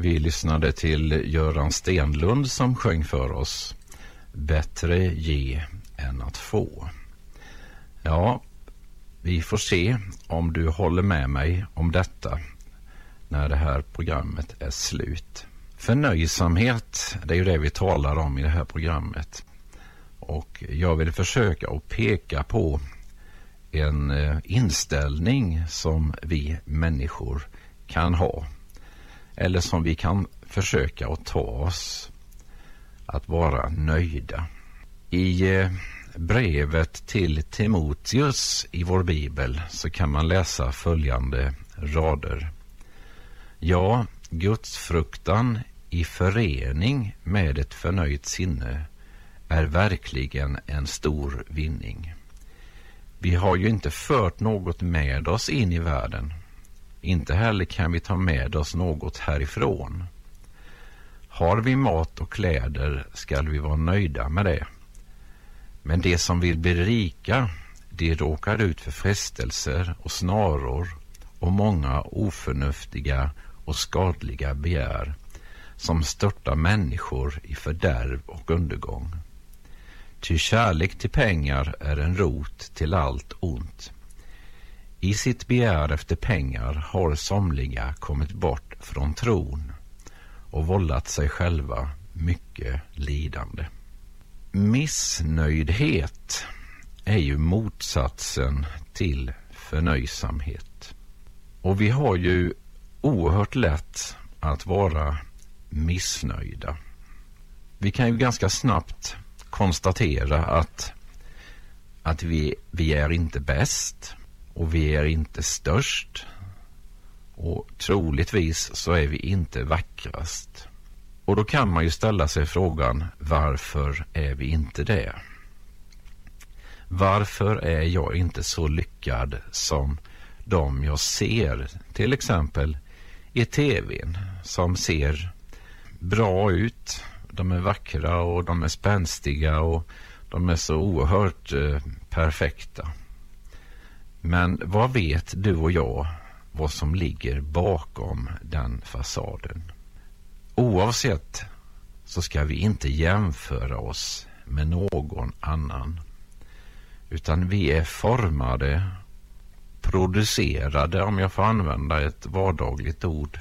Vi lyssnade till Göran Stenlund som sjöng för oss Bättre ge än att få. Ja, vi får se om du håller med mig om detta när det här programmet är slut. Förnöjsamhet, det är ju det vi talar om i det här programmet. Och jag vill försöka att peka på en inställning som vi människor kan ha. Eller som vi kan försöka att ta oss att vara nöjda. I brevet till Timoteus i vår bibel så kan man läsa följande rader. Ja, Guds fruktan i förening med ett förnöjt sinne är verkligen en stor vinning. Vi har ju inte fört något med oss in i världen. Inte heller kan vi ta med oss något härifrån. Har vi mat och kläder ska vi vara nöjda med det. Men det som vill bli rika, de råkar ut för frestelser och snaror och många oförnuftiga och skadliga begär som störtar människor i fördärv och undergång. Ty kärlek till pengar är en rot till allt ont. I sitt begär efter pengar har somliga kommit bort från tron och vållat sig själva mycket lidande. Missnöjdhet är ju motsatsen till förnöjsamhet. Och vi har ju oerhört lätt att vara missnöjda. Vi kan ju ganska snabbt konstatera att vi är inte bäst och vi är inte störst och troligtvis så är vi inte vackrast. Och då kan man ju ställa sig frågan, varför är vi inte det? Varför är jag inte så lyckad som de jag ser, till exempel i tvn, som ser bra ut, de är vackra och de är spänstiga och de är så oerhört perfekta. Men vad vet du och jag vad som ligger bakom den fasaden? Oavsett så ska vi inte jämföra oss med någon annan. Utan vi är formade, producerade, om jag får använda ett vardagligt ord,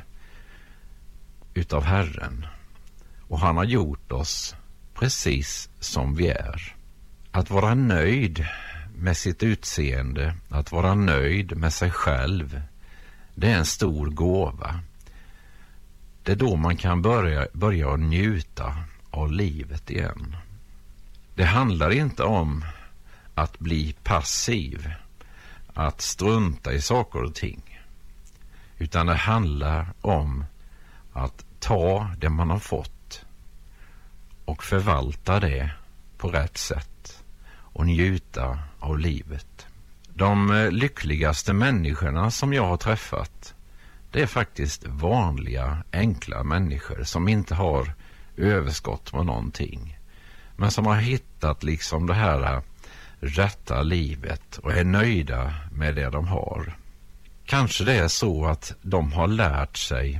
utav Herren. Och han har gjort oss precis som vi är. Att vara nöjd med sitt utseende, att vara nöjd med sig själv, det är en stor gåva. Det är då man kan börja njuta av livet igen. Det handlar inte om att bli passiv, att strunta i saker och ting. Utan det handlar om att ta det man har fått och förvalta det på rätt sätt och njuta av livet. De lyckligaste människorna som jag har träffat, det är faktiskt vanliga, enkla människor som inte har överskott på någonting. Men som har hittat liksom det här rätta livet och är nöjda med det de har. Kanske det är så att de har lärt sig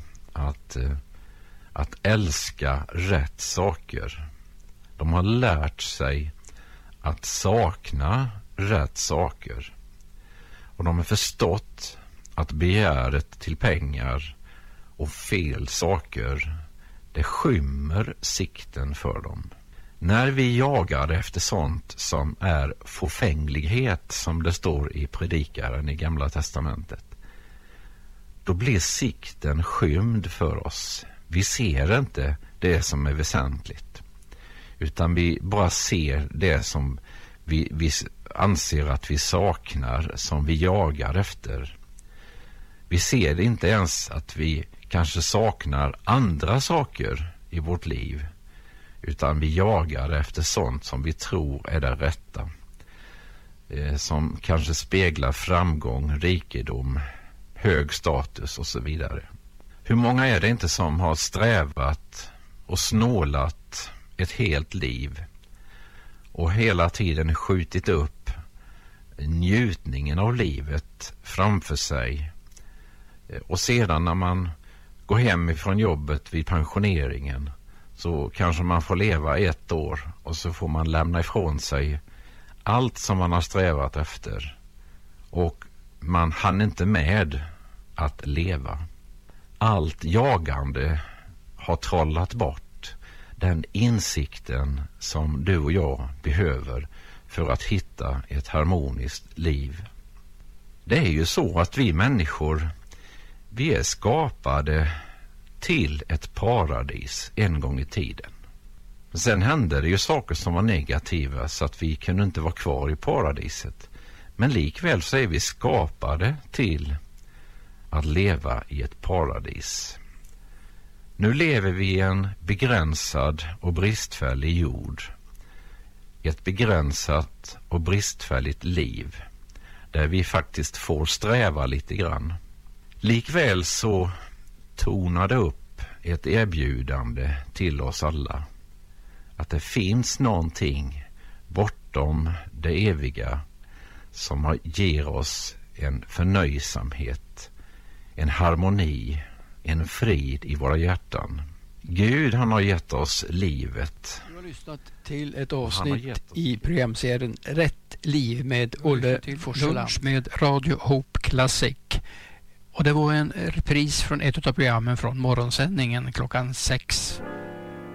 att älska rätt saker. De har lärt sig att sakna rätt saker. Och de har förstått att begäret till pengar och fel saker, det skymmer sikten för dem. När vi jagar efter sånt som är fåfänglighet, som det står i Predikaren i Gamla testamentet, då blir sikten skymd för oss. Vi ser inte det som är väsentligt, utan vi bara ser det som vi anser att vi saknar, som vi jagar efter. Vi ser inte ens att vi kanske saknar andra saker i vårt liv, utan vi jagar efter sånt som vi tror är det rätta, som kanske speglar framgång, rikedom, hög status och så vidare. Hur många är det inte som har strävat och snålat ett helt liv och hela tiden skjutit upp njutningen av livet framför sig, och sedan när man går hem ifrån jobbet vid pensioneringen så kanske man får leva 1 år och så får man lämna ifrån sig allt som man har strävat efter och man hann inte med att leva. Allt jagande har trollat bort den insikten som du och jag behöver för att hitta ett harmoniskt liv. Det är ju så att vi människor, vi är skapade till ett paradis en gång i tiden. Sen hände det ju saker som var negativa så att vi kunde inte vara kvar i paradiset. Men likväl så är vi skapade till att leva i ett paradis. Nu lever vi i en begränsad och bristfällig jord. Ett begränsat och bristfälligt liv där vi faktiskt får sträva lite grann. Likväl så tonar det upp ett erbjudande till oss alla att det finns någonting bortom det eviga som ger oss en förnöjsamhet, en harmoni, en frid i våra hjärtan. Gud, han har gett oss livet. Du har lyssnat till ett avsnitt i programserien Rätt liv med Olle Forseland med Radio Hope Classic. Och det var en repris från ett av programmen från morgonsändningen klockan 6.